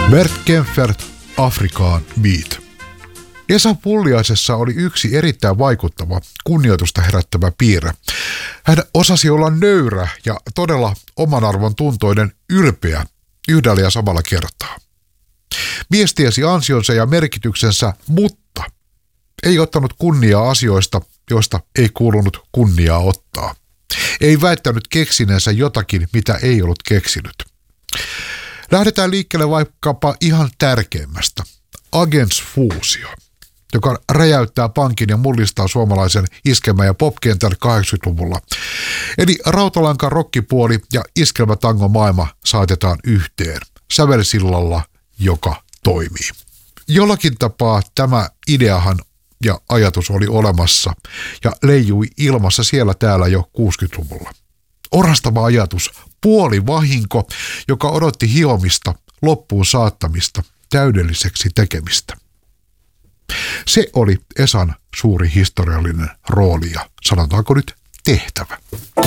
Bert Kaempfert, Afrikaan Beat. Esa Pulliaisessa oli yksi erittäin vaikuttava, kunnioitusta herättävä piirre. Hän osasi olla nöyrä ja todella omanarvon tuntoinen ylpeä yhdellä ja samalla kertaa. Mies tiesi ansionsa ja merkityksensä, mutta ei ottanut kunniaa asioista, joista ei kuulunut kunniaa ottaa. Ei väittänyt keksineensä jotakin, mitä ei ollut keksinyt. Lähdetään liikkeelle vaikkapa ihan tärkeimmästä, Agents Fuusio, joka räjäyttää pankin ja mullistaa suomalaisen iskelmä- ja popkentän 80-luvulla. Eli rautalankan rokkipuoli ja iskelmätango maailma saatetaan yhteen sävelsillalla, joka toimii. Jollakin tapaa tämä ideahan ja ajatus oli olemassa ja leijui ilmassa siellä täällä jo 60-luvulla. Orastava ajatus, puolivahinko, joka odotti hiomista, loppuun saattamista, täydelliseksi tekemistä. Se oli Esan suuri historiallinen rooli ja sanotaanko nyt tehtävä.